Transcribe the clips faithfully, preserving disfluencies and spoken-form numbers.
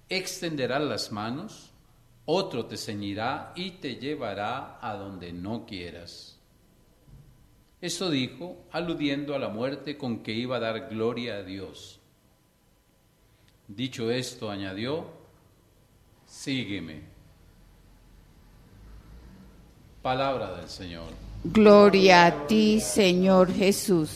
extenderás las manos, otro te ceñirá y te llevará a donde no quieras. Esto dijo, aludiendo a la muerte con que iba a dar gloria a Dios. Dicho esto, añadió, sígueme. Palabra del Señor. Gloria a ti, Señor Jesús.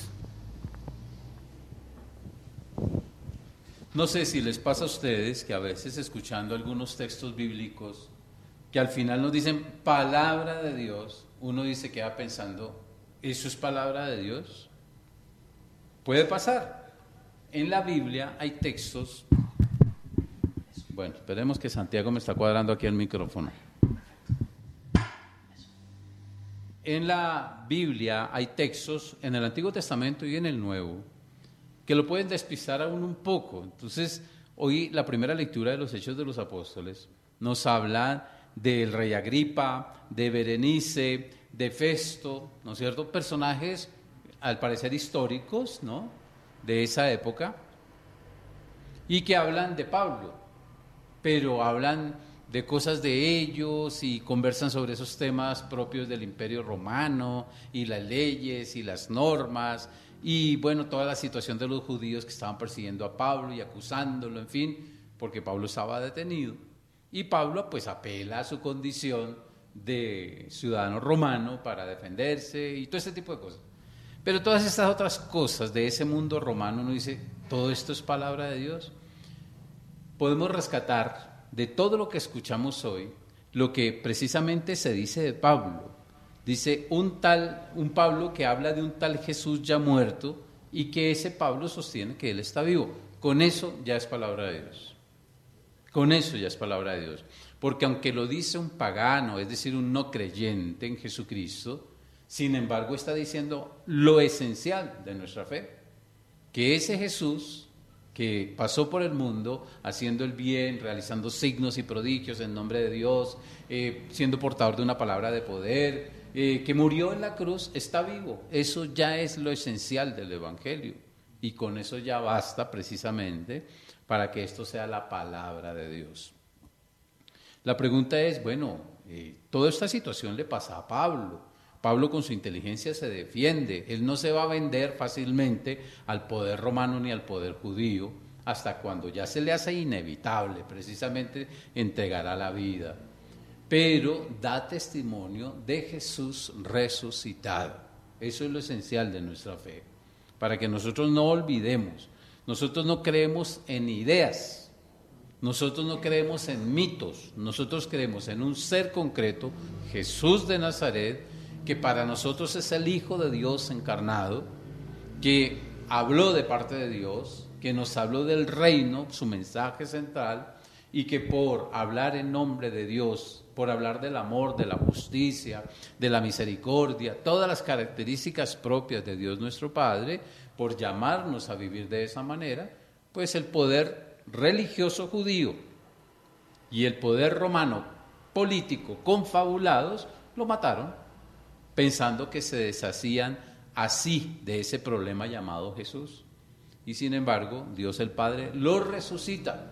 No sé si les pasa a ustedes que a veces escuchando algunos textos bíblicos que al final nos dicen palabra de Dios, uno dice que va pensando, ¿eso es palabra de Dios? Puede pasar. En la Biblia hay textos. Bueno, esperemos que Santiago me está cuadrando aquí el micrófono. En la Biblia hay textos en el Antiguo Testamento y en el Nuevo que lo pueden despistar a uno un poco. Entonces, hoy la primera lectura de los Hechos de los Apóstoles nos habla del rey Agripa, de Berenice, de Festo, ¿no es cierto? Personajes, al parecer históricos, ¿no?, de esa época, y que hablan de Pablo, pero hablan de cosas de ellos y conversan sobre esos temas propios del Imperio Romano y las leyes y las normas y bueno, toda la situación de los judíos que estaban persiguiendo a Pablo y acusándolo, en fin, porque Pablo estaba detenido y Pablo pues apela a su condición de ciudadano romano para defenderse y todo ese tipo de cosas. Pero todas estas otras cosas de ese mundo romano, uno dice, ¿todo esto es palabra de Dios? Podemos rescatar de todo lo que escuchamos hoy, lo que precisamente se dice de Pablo. Dice un tal, un Pablo que habla de un tal Jesús ya muerto y que ese Pablo sostiene que él está vivo. Con eso ya es palabra de Dios. Con eso ya es palabra de Dios. Porque aunque lo dice un pagano, es decir, un no creyente en Jesucristo, sin embargo está diciendo lo esencial de nuestra fe, que ese Jesús que pasó por el mundo haciendo el bien, realizando signos y prodigios en nombre de Dios, eh, siendo portador de una palabra de poder, eh, que murió en la cruz, está vivo. Eso ya es lo esencial del Evangelio y con eso ya basta precisamente para que esto sea la palabra de Dios. La pregunta es, bueno, eh, toda esta situación le pasa a Pablo. Pablo con su inteligencia se defiende, él no se va a vender fácilmente al poder romano ni al poder judío, hasta cuando ya se le hace inevitable, precisamente entregará la vida. Pero da testimonio de Jesús resucitado. Eso es lo esencial de nuestra fe, para que nosotros no olvidemos. Nosotros no creemos en ideas, nosotros no creemos en mitos, nosotros creemos en un ser concreto, Jesús de Nazaret, que para nosotros es el Hijo de Dios encarnado, que habló de parte de Dios, que nos habló del reino, su mensaje central, y que por hablar en nombre de Dios, por hablar del amor, de la justicia, de la misericordia, todas las características propias de Dios nuestro Padre, por llamarnos a vivir de esa manera, pues el poder religioso judío y el poder romano político confabulados lo mataron, pensando que se deshacían así de ese problema llamado Jesús. Y sin embargo, Dios el Padre lo resucita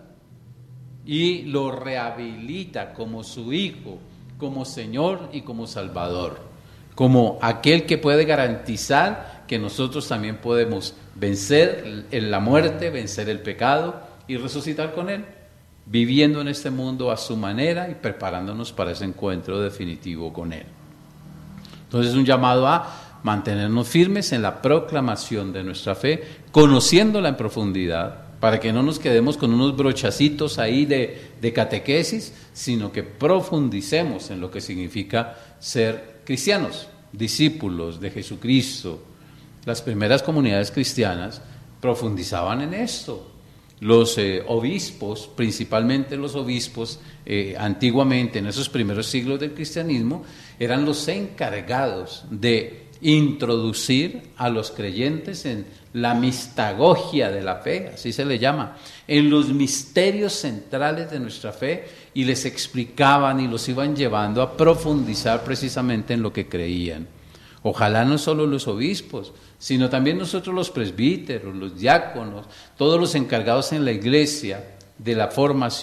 y lo rehabilita como su Hijo, como Señor y como Salvador, como aquel que puede garantizar que nosotros también podemos vencer la muerte, vencer el pecado y resucitar con Él, viviendo en este mundo a su manera y preparándonos para ese encuentro definitivo con Él. Entonces es un llamado a mantenernos firmes en la proclamación de nuestra fe, conociéndola en profundidad, para que no nos quedemos con unos brochacitos ahí de, de catequesis, sino que profundicemos en lo que significa ser cristianos, discípulos de Jesucristo. Las primeras comunidades cristianas profundizaban en esto. Los eh, obispos, principalmente los obispos, eh, antiguamente en esos primeros siglos del cristianismo, eran los encargados de introducir a los creyentes en la mistagogia de la fe, así se le llama, en los misterios centrales de nuestra fe, y les explicaban y los iban llevando a profundizar precisamente en lo que creían. Ojalá no solo los obispos, sino también nosotros los presbíteros, los diáconos, todos los encargados en la iglesia de la formación